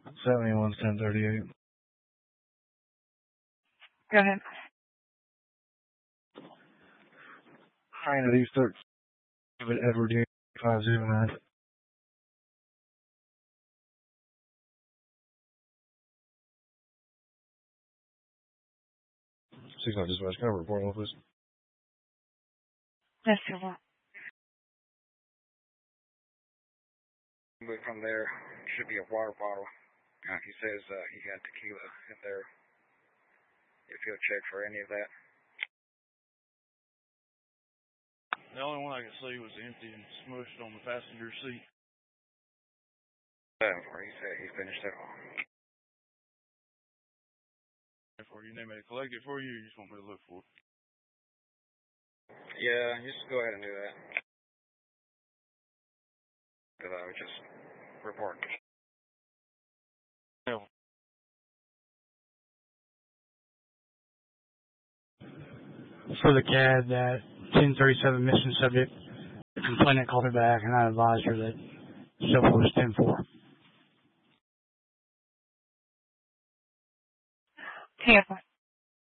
71's 1038. Go ahead. Train at East 13, Edward Union 509. Dispatch, can I report on this? Yes, sir. But from there, should be a water bottle. He says he had tequila in there. If you'll check for any of that. The only one I could see was empty and smushed on the passenger seat. Or he said he finished it all. For you need me to collect it for you, or you just want me to look for it? Yeah, just go ahead and do that. Because I was just reporting. No. For the CAD, that 1037 missing subject, the complainant called her back, and I advised her that show was 10-4. Tampa.